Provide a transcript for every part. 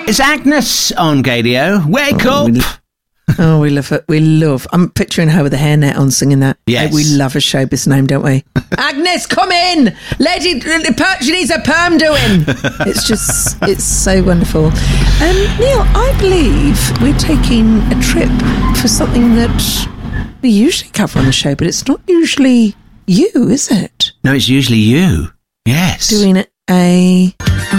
It's Agnes on Gadio. Wake up! We love it. We love. I'm picturing her with a hairnet on singing that. Yes. We love a showbiz name, don't we? Agnes, come in! Lady, she needs a perm doing. It's so wonderful. Neil, I believe we're taking a trip for something that we usually cover on the show, but it's not usually you, is it? No, it's usually you. Yes. Doing a...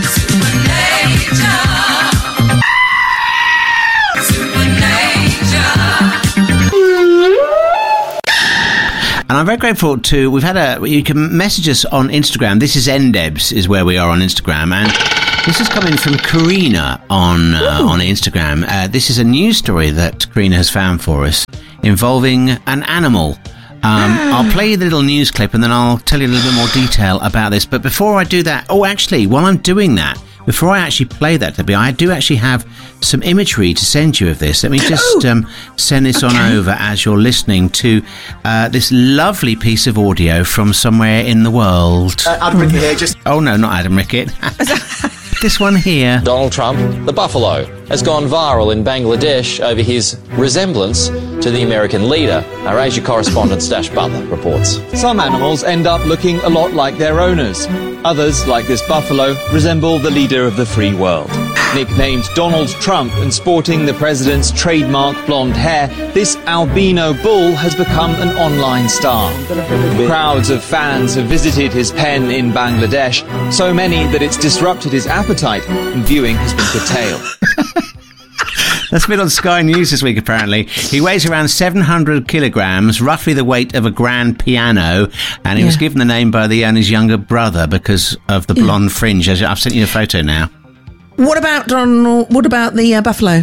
And I'm very grateful to, you can message us on Instagram. This is NDebs is where we are on Instagram. And this is coming from Karina on Instagram. This is a news story that Karina has found for us involving an animal. I'll play you the little news clip and then I'll tell you a little bit more detail about this. But before I do that, while I'm doing that, before I actually play that, Debbie, I do actually have some imagery to send you of this. Let me just send this on over as you're listening to this lovely piece of audio from somewhere in the world. Adam Rickett here, Oh, no, not Adam Rickett. This one here. Donald Trump, the buffalo, has gone viral in Bangladesh over his resemblance to the American leader. Our Asia correspondent Stash Butler reports. Some animals end up looking a lot like their owners. Others, like this buffalo, resemble the leader of the free world. Nicknamed Donald Trump and sporting the president's trademark blonde hair, this albino bull has become an online star. Crowds of fans have visited his pen in Bangladesh, so many that it's disrupted his appetite and viewing has been curtailed. That's been on Sky News this week, apparently. He weighs around 700 kilograms, roughly the weight of a grand piano, and he was given the name by the owner's younger brother because of the blonde fringe. I've sent you a photo now. What about Donald? What about the buffalo?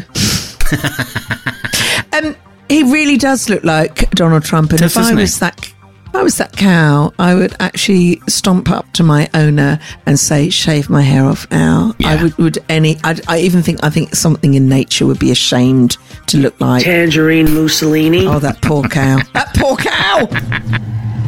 He really does look like Donald Trump, and if I was that cow, I would actually stomp up to my owner and say, "Shave my hair off now." Yeah. I think something in nature would be ashamed to look like Tangerine Mussolini. Oh, that poor cow! That poor cow!